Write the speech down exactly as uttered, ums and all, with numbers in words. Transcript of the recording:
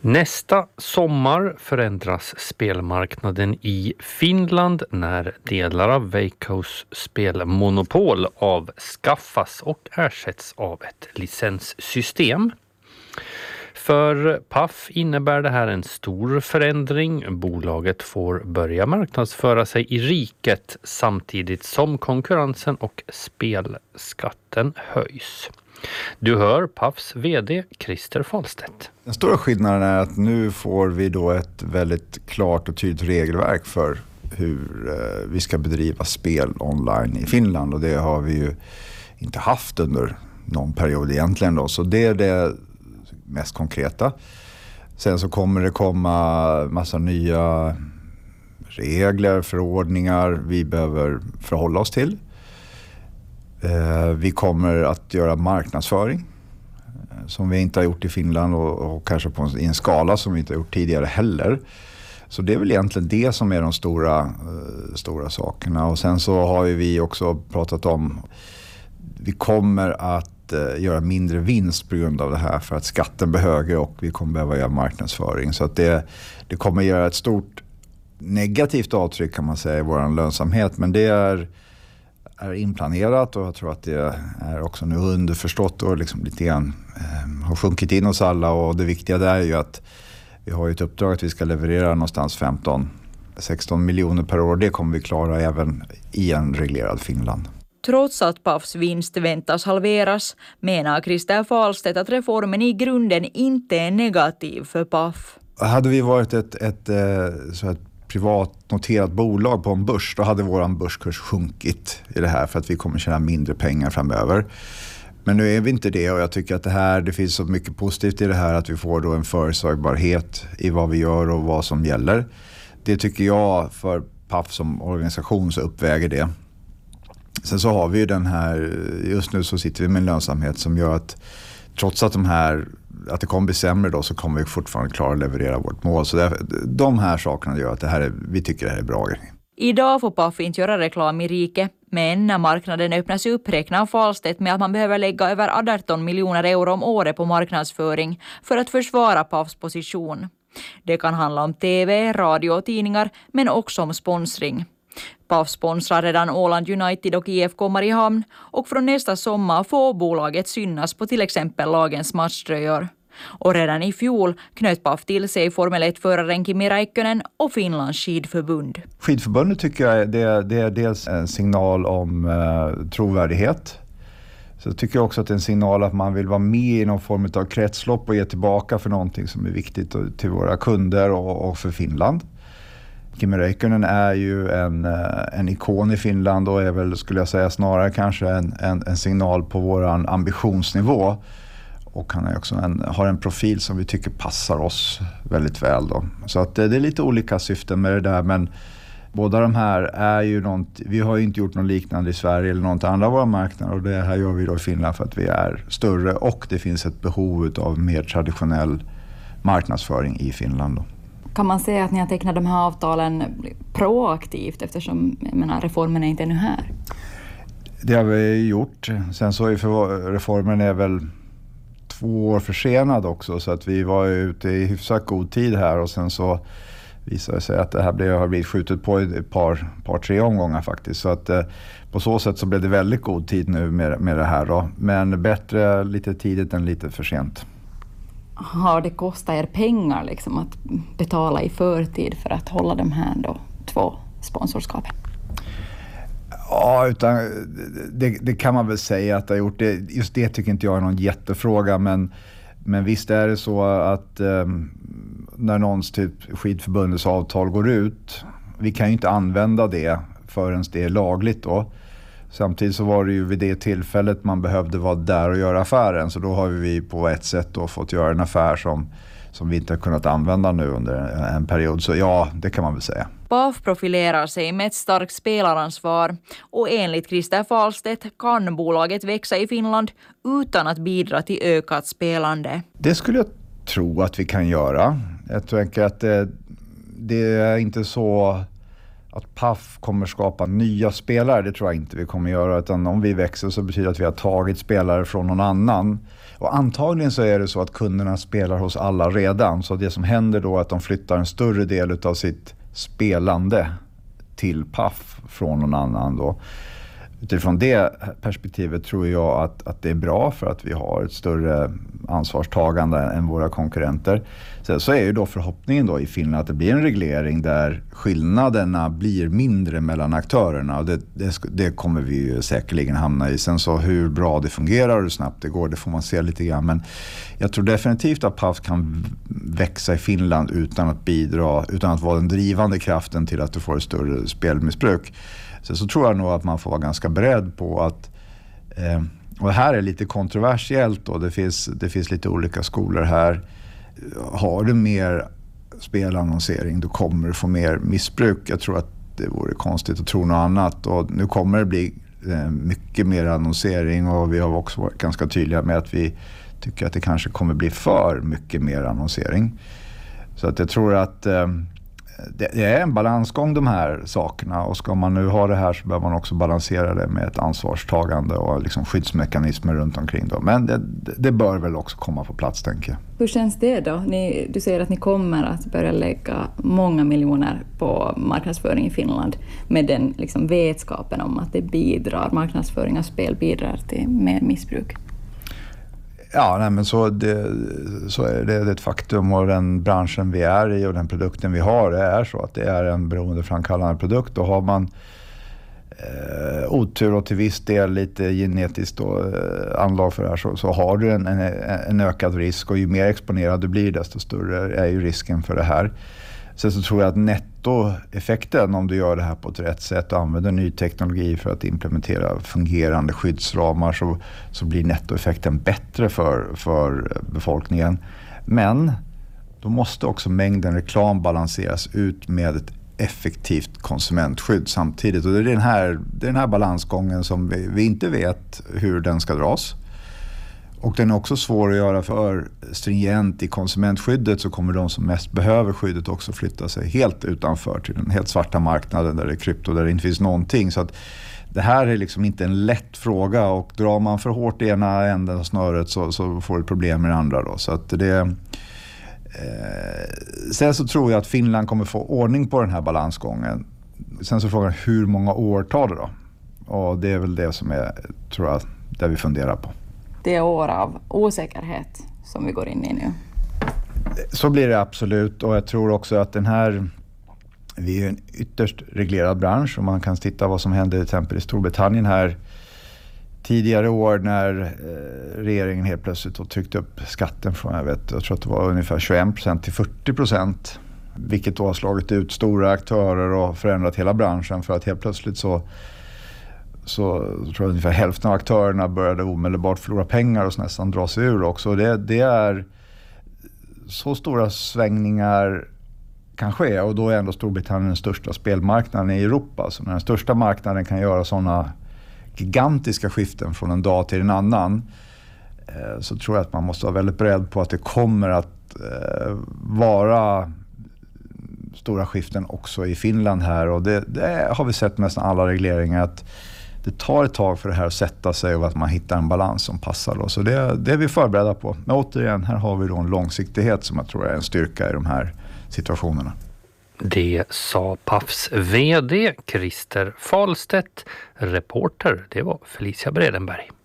Nästa sommar förändras spelmarknaden i Finland när delar av Veikkaus spelmonopol avskaffas och ersätts av ett licenssystem. För P A F innebär det här en stor förändring. Bolaget får börja marknadsföra sig i riket samtidigt som konkurrensen och spelskatten höjs. Du hör P A Fs vd Christer Fahlstedt. Den stora skillnaden är att nu får vi då ett väldigt klart och tydligt regelverk för hur vi ska bedriva spel online i Finland. Och det har vi ju inte haft under någon period egentligen då. Så det är det mest konkreta. Sen så kommer det komma massa nya regler, förordningar vi behöver förhålla oss till. Vi kommer att göra marknadsföring som vi inte har gjort i Finland och, och kanske på en, i en skala som vi inte har gjort tidigare heller. Så det är väl egentligen det som är de stora, uh, stora sakerna. Och sen så har ju vi också pratat om vi kommer att uh, göra mindre vinst på grund av det här för att skatten blir högre och vi kommer behöva göra marknadsföring. Så att det, det kommer göra ett stort negativt avtryck kan man säga i vår lönsamhet, men det är är inplanerat och jag tror att det är också nu underförstått och liksom lite grann eh, har sjunkit in hos alla. Och det viktiga där är ju att vi har ett uppdrag att vi ska leverera någonstans femton sexton miljoner per år. Det kommer vi klara även i en reglerad Finland. Trots att P A Fs vinst väntas halveras menar Christer Fahlstedt att reformen i grunden inte är negativ för P A F. Hade vi varit ett, ett, ett, så ett privat noterat bolag på en börs, då hade våran börskurs sjunkit i det här för att vi kommer tjäna mindre pengar framöver. Men nu är vi inte det och jag tycker att det här, det finns så mycket positivt i det här att vi får då en förutsägbarhet i vad vi gör och vad som gäller. Det tycker jag för P A F som organisation så uppväger det. Sen så har vi ju den här, just nu så sitter vi med en lönsamhet som gör att trots att de här att det kommer bli sämre då så kommer vi fortfarande klara att leverera vårt mål. Så det, de här sakerna gör att det här är, vi tycker det här är bra grejer. Idag får P A F inte göra reklam i rike, men när marknaden öppnas upp räknar Fahlstedt med att man behöver lägga över arton miljoner euro om året på marknadsföring för att försvara P A Fs position. Det kan handla om tv, radio och tidningar, men också om sponsring. P A F sponsrar redan Åland United och I F K Mariehamn och från nästa sommar får bolaget synas på till exempel lagens matchtröjor. Och redan i fjol knöt P A F till sig Formel ett-föraren Kimi Räikkönen och Finlands skidförbund. Skidförbundet tycker jag det, det är dels en signal om eh, trovärdighet. Så jag tycker också att det är en signal att man vill vara med i någon form av kretslopp och ge tillbaka för någonting som är viktigt till våra kunder och, och för Finland. Kimi Räikkönen är ju en, en ikon i Finland och är väl, skulle jag säga, snarare kanske en, en, en signal på våran ambitionsnivå. Och han är också en, har en profil som vi tycker passar oss väldigt väl då. Så att det, det är lite olika syften med det där, men båda de här är ju något, vi har ju inte gjort något liknande i Sverige eller något andra av våra marknader och det här gör vi då i Finland för att vi är större och det finns ett behov av mer traditionell marknadsföring i Finland då. Kan man säga att ni har tecknat de här avtalen proaktivt eftersom jag menar, reformen är inte ännu här? Det har vi gjort. Sen så är för, reformen är väl två år försenad också så att vi var ute i hyfsat god tid här och sen så visade det sig att det här blev, har blivit skjutet på ett par, par tre omgångar faktiskt. Så att eh, på så sätt så blev det väldigt god tid nu med, med det här då. Men bättre lite tidigt än lite för sent. Har det kostat er pengar liksom att betala i förtid för att hålla de här då, två sponsorskapen? Ja, utan det, det kan man väl säga att det har gjort. Det, just det tycker inte jag är någon jättefråga, men, men visst är det så att eh, när någons typ skidförbundets avtal går ut, vi kan ju inte använda det förrän det är lagligt då. Samtidigt så var det ju vid det tillfället man behövde vara där och göra affären. Så då har vi på ett sätt då fått göra en affär som, som vi inte har kunnat använda nu under en period. Så ja, det kan man väl säga. P A F profilerar sig med ett starkt spelaransvar och enligt Christer Fahlstedt kan bolaget växa i Finland utan att bidra till ökat spelande. Det skulle jag tro att vi kan göra. Jag tänker att det, det är inte så att P A F kommer skapa nya spelare, det tror jag inte vi kommer göra. Utan om vi växer så betyder det att vi har tagit spelare från någon annan. Och antagligen så är det så att kunderna spelar hos alla redan. Så det som händer då är att de flyttar en större del av sitt spelande till P A F från någon annan då. Utifrån det perspektivet tror jag att, att det är bra för att vi har ett större ansvarstagande än våra konkurrenter. Så, så är ju då förhoppningen då i Finland att det blir en reglering där skillnaderna blir mindre mellan aktörerna. Och det, det, det kommer vi ju säkerligen hamna i. Sen så hur bra det fungerar och hur snabbt det går, det får man se lite grann. Men jag tror definitivt att P A F kan växa i Finland utan att bidra, utan att vara den drivande kraften till att du får ett större spelmissbruk. Så, så tror jag nog att man får vara ganska beredd på att, eh, och det här är lite kontroversiellt då, det finns, det finns lite olika skolor här. Har du mer spelannonsering då kommer du få mer missbruk. Jag tror att det vore konstigt att tro något annat, och nu kommer det bli eh, mycket mer annonsering, och vi har också varit ganska tydliga med att vi tycker att det kanske kommer bli för mycket mer annonsering. Så att jag tror att eh, det är en balansgång de här sakerna, och ska man nu ha det här så behöver man också balansera det med ett ansvarstagande och liksom skyddsmekanismer runt omkring då. Men det, det bör väl också komma på plats, tänker jag. Hur känns det då? Ni, du säger att ni kommer att börja lägga många miljoner på marknadsföring i Finland med den liksom vetskapen om att det bidrar, marknadsföring av spel bidrar till mer missbruk. Ja, nej, men så, det, så är det, det är ett faktum, och den branschen vi är i och den produkten vi har, det är så att det är en beroendeframkallande produkt. Och har man eh, otur och till viss del lite genetiskt då, eh, anlag för det här, så, så har du en, en, en ökad risk, och ju mer exponerad du blir desto större är ju risken för det här. Sen så tror jag att nettoeffekten, om du gör det här på ett rätt sätt och använder ny teknologi för att implementera fungerande skyddsramar, så, så blir nettoeffekten bättre för, för befolkningen. Men då måste också mängden reklam balanseras ut med ett effektivt konsumentskydd samtidigt. Och det är den här, det är den här balansgången som vi, vi inte vet hur den ska dras. Och den är också svår att göra, för stringent i konsumentskyddet så kommer de som mest behöver skyddet också flytta sig helt utanför till den helt svarta marknaden där det är krypto, där det inte finns någonting. Så att det här är liksom inte en lätt fråga, och drar man för hårt i ena änden av snöret så, så får du problem med det andra då. Så att det, eh, sen så tror jag att Finland kommer få ordning på den här balansgången. Sen så frågar jag hur många år tar det då? Och det är väl det som är, tror jag, där vi funderar på. Det är år av osäkerhet som vi går in i nu. Så blir det absolut, och jag tror också att den här, vi är en ytterst reglerad bransch, och man kan titta vad som hände till exempel i Storbritannien här tidigare år när eh, regeringen helt plötsligt har tryckt upp skatten från, jag vet, jag tror att det var ungefär tjugoen procent till fyrtio procent, vilket då har slagit ut stora aktörer och förändrat hela branschen, för att helt plötsligt så så tror jag ungefär hälften av aktörerna började omedelbart förlora pengar och så nästan dra sig ur också. Det, det är så stora svängningar kan ske, och då är ändå Storbritannien den största spelmarknaden i Europa. Så när den största marknaden kan göra sådana gigantiska skiften från en dag till en annan, eh, så tror jag att man måste vara väldigt beredd på att det kommer att eh, vara stora skiften också i Finland här. Och det, det har vi sett med nästan alla regleringar, att det tar ett tag för det här att sätta sig och att man hittar en balans som passar då. Så det, det är vi förberedda på. Men återigen, här har vi då en långsiktighet som jag tror är en styrka i de här situationerna. Det sa P A Fs vd Christer Fahlstedt. Reporter, det var Felicia Bredenberg.